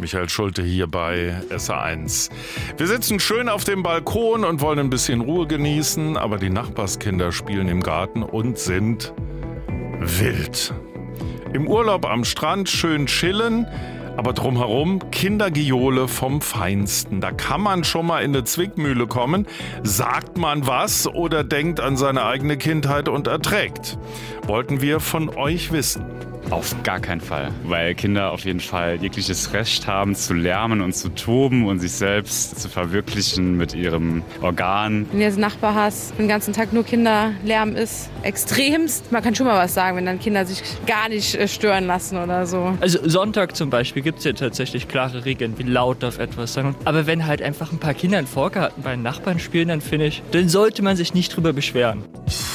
Michael Schulte hier bei SA1. Wir sitzen schön auf dem Balkon und wollen ein bisschen Ruhe genießen, aber die Nachbarskinder spielen im Garten und sind wild. Im Urlaub am Strand schön chillen, aber drumherum Kindergejohle vom Feinsten. Da kann man schon mal in eine Zwickmühle kommen. Sagt man was oder denkt an seine eigene Kindheit und erträgt? Wollten wir von euch wissen. Auf gar keinen Fall, weil Kinder auf jeden Fall jegliches Recht haben zu lärmen und zu toben und sich selbst zu verwirklichen mit ihrem Organ. Wenn du jetzt einen Nachbar hast, den ganzen Tag nur Kinderlärm ist, extremst. Man kann schon mal was sagen, wenn dann Kinder sich gar nicht stören lassen oder so. Also Sonntag zum Beispiel gibt es ja tatsächlich klare Regeln, wie laut darf etwas sein. Aber wenn halt einfach ein paar Kinder im Vorgarten bei den Nachbarn spielen, dann finde ich, dann sollte man sich nicht drüber beschweren.